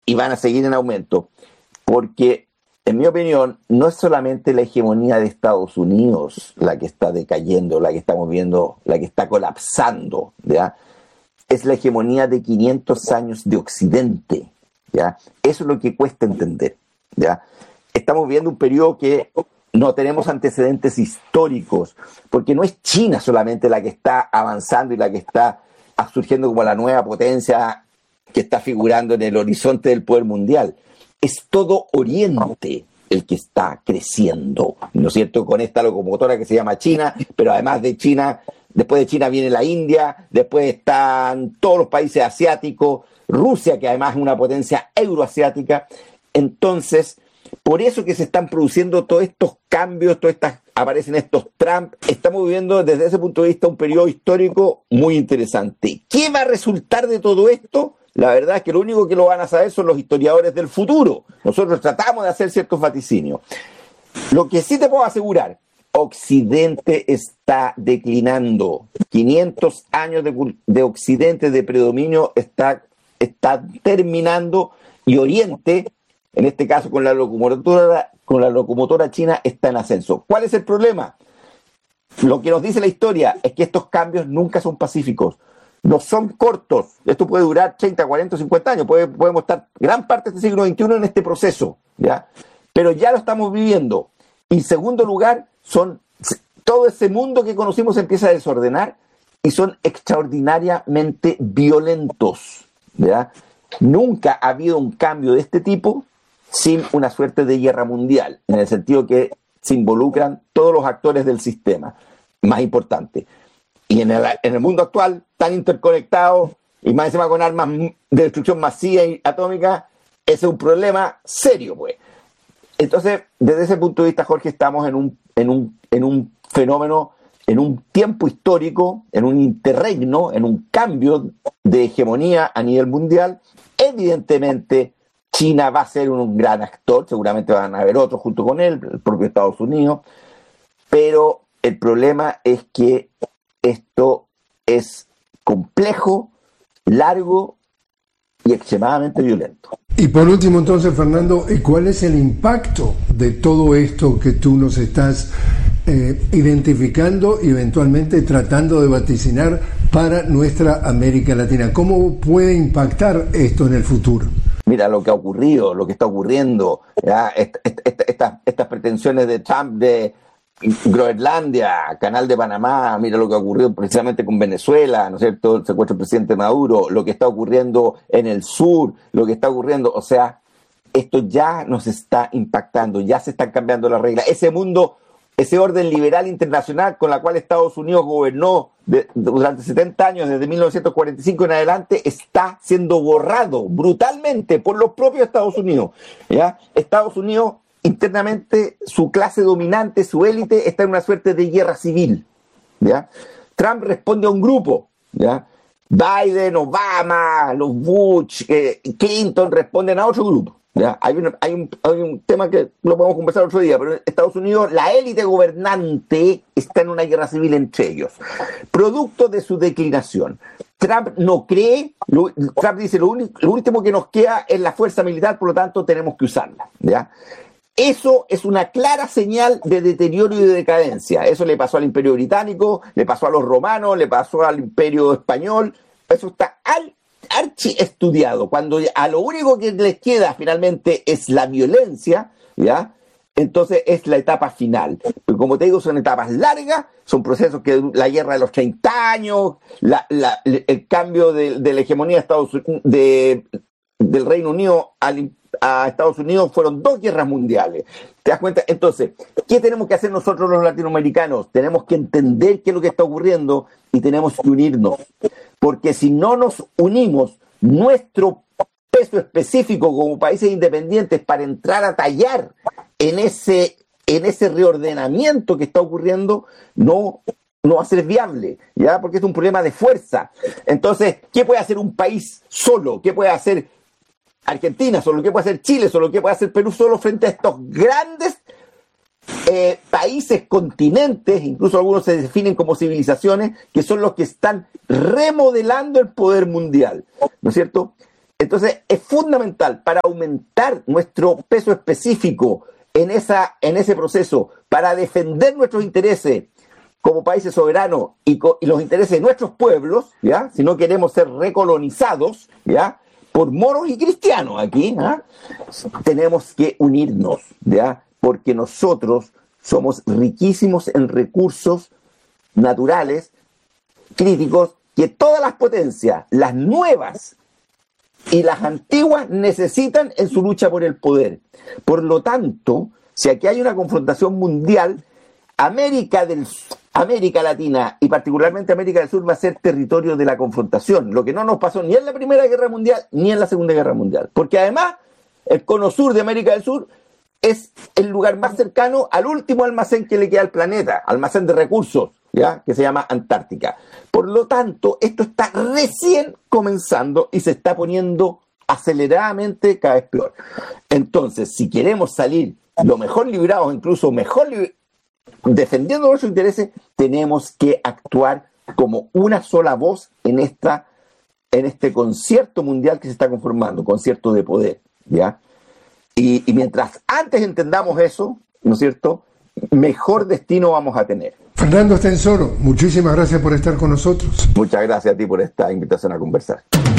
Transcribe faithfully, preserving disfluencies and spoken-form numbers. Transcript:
y van a seguir en aumento, porque, en mi opinión, no es solamente la hegemonía de Estados Unidos la que está decayendo, la que estamos viendo, la que está colapsando, ¿ya? Es la hegemonía de quinientos años de Occidente, ¿ya? Eso es lo que cuesta entender, ¿ya? Estamos viendo un periodo que no tenemos antecedentes históricos, porque no es China solamente la que está avanzando y la que está surgiendo como la nueva potencia que está figurando en el horizonte del poder mundial. Es todo Oriente el que está creciendo, ¿no es cierto? Con esta locomotora que se llama China, pero además de China, después de China viene la India, después están todos los países asiáticos, Rusia, que además es una potencia euroasiática. Entonces, por eso que se están produciendo todos estos cambios, todas estas, aparecen estos Trump. Estamos viviendo desde ese punto de vista un periodo histórico muy interesante. ¿Qué va a resultar de todo esto? La verdad es que lo único que lo van a saber son los historiadores del futuro. Nosotros tratamos de hacer ciertos vaticinios. Lo que sí te puedo asegurar, Occidente está declinando. quinientos años de, de Occidente de predominio está, está terminando, y Oriente, en este caso con la locomotora, con la locomotora china, está en ascenso. ¿Cuál es el problema? Lo que nos dice la historia es que estos cambios nunca son pacíficos. No son cortos. Esto puede durar treinta, cuarenta, cincuenta años. Puede, podemos estar gran parte del siglo veintiuno en este proceso, ¿ya? Pero ya lo estamos viviendo. Y en segundo lugar, son todo ese mundo que conocimos empieza a desordenar y son extraordinariamente violentos, ¿ya? Nunca ha habido un cambio de este tipo sin una suerte de guerra mundial, en el sentido que se involucran todos los actores del sistema, más importante. Y en el, en el mundo actual, tan interconectado, y más encima con armas de destrucción masiva y atómica, ese es un problema serio, pues. Entonces, desde ese punto de vista, Jorge, estamos en un, en un, en un fenómeno, en un tiempo histórico, en un interregno, en un cambio de hegemonía a nivel mundial. Evidentemente, China va a ser un gran actor, seguramente van a haber otros junto con él, el propio Estados Unidos, pero el problema es que esto es complejo, largo y extremadamente violento. Y por último, entonces, Fernando, ¿cuál es el impacto de todo esto que tú nos estás eh, identificando y eventualmente tratando de vaticinar para nuestra América Latina? ¿Cómo puede impactar esto en el futuro? Mira lo que ha ocurrido, lo que está ocurriendo, ¿ya? Est- est- est- estas, estas pretensiones de Trump de Groenlandia, Canal de Panamá, mira lo que ha ocurrido precisamente con Venezuela, ¿no es cierto? El secuestro del presidente Maduro, lo que está ocurriendo en el sur, lo que está ocurriendo, o sea, esto ya nos está impactando, ya se están cambiando las reglas. Ese mundo, ese orden liberal internacional con la cual Estados Unidos gobernó de, durante setenta años, desde mil novecientos cuarenta y cinco en adelante, está siendo borrado brutalmente por los propios Estados Unidos, ¿ya? Estados Unidos, internamente, su clase dominante, su élite, está en una suerte de guerra civil, ¿ya? Trump responde a un grupo, ¿ya? Biden, Obama, los Bush, eh, Clinton responden a otro grupo, ¿ya? Hay, una, hay, un, hay un tema que lo podemos conversar otro día, pero en Estados Unidos la élite gobernante está en una guerra civil entre ellos, producto de su declinación. Trump no cree, lo, Trump dice lo, único, lo último que nos queda es la fuerza militar, por lo tanto tenemos que usarla, ¿ya? Eso es una clara señal de deterioro y de decadencia. Eso le pasó al Imperio Británico, le pasó a los romanos, le pasó al Imperio Español. Eso está al, archi estudiado. Cuando a lo único que les queda finalmente es la violencia, ¿ya? Entonces es la etapa final. Pero como te digo, son etapas largas, son procesos que la guerra de los treinta años, la, la, el cambio de, de la hegemonía de Estados Unidos, de, del Reino Unido al a Estados Unidos, fueron dos guerras mundiales. ¿Te das cuenta? Entonces, ¿qué tenemos que hacer nosotros los latinoamericanos? Tenemos que entender qué es lo que está ocurriendo y tenemos que unirnos. Porque si no nos unimos, nuestro peso específico como países independientes para entrar a tallar en ese, en ese reordenamiento que está ocurriendo, no, no va a ser viable, ¿ya? Porque es un problema de fuerza. Entonces, ¿qué puede hacer un país solo? ¿Qué puede hacer Argentina solo? ¿Qué puede hacer Chile solo? ¿Qué puede hacer Perú solo frente a estos grandes eh, países, continentes? Incluso algunos se definen como civilizaciones, que son los que están remodelando el poder mundial, ¿no es cierto? Entonces es fundamental para aumentar nuestro peso específico en, esa, en ese proceso, para defender nuestros intereses como países soberanos y, co- y los intereses de nuestros pueblos, ¿ya? Si no queremos ser recolonizados, ¿ya? Por moros y cristianos aquí, ¿ah? Tenemos que unirnos, ¿ya? Porque nosotros somos riquísimos en recursos naturales, críticos, que todas las potencias, las nuevas y las antiguas, necesitan en su lucha por el poder. Por lo tanto, si aquí hay una confrontación mundial, América del América Latina y particularmente América del Sur va a ser territorio de la confrontación, lo que no nos pasó ni en la Primera Guerra Mundial ni en la Segunda Guerra Mundial, porque además el cono sur de América del Sur es el lugar más cercano al último almacén que le queda al planeta, almacén de recursos, ¿ya? Que se llama Antártica. Por lo tanto, esto está recién comenzando y se está poniendo aceleradamente cada vez peor. Entonces, si queremos salir lo mejor librados, incluso mejor librados, defendiendo nuestros intereses, tenemos que actuar como una sola voz en esta, en este concierto mundial que se está conformando, concierto de poder, ¿ya? Y, y mientras antes entendamos eso, ¿no es cierto?, mejor destino vamos a tener. Fernando Estenzoro, muchísimas gracias por estar con nosotros. Muchas gracias a ti por esta invitación a conversar.